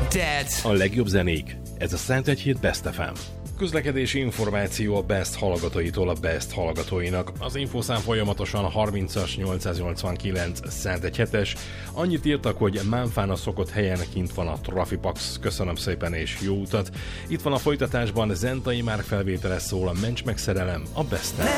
dead. A legjobb zenék. Ez a 101.7 Best FM. Közlekedési információ a Best hallgatóitól a Best hallgatóinak. Az infószám folyamatosan a 30-as 889 117-es. Annyit írtak, hogy Mánfán a szokott helyen kint van a Trafipax. Köszönöm szépen és jó utat. Itt van a folytatásban Zentai Márk felvétele szól, a Ments meg szerelem a Besten.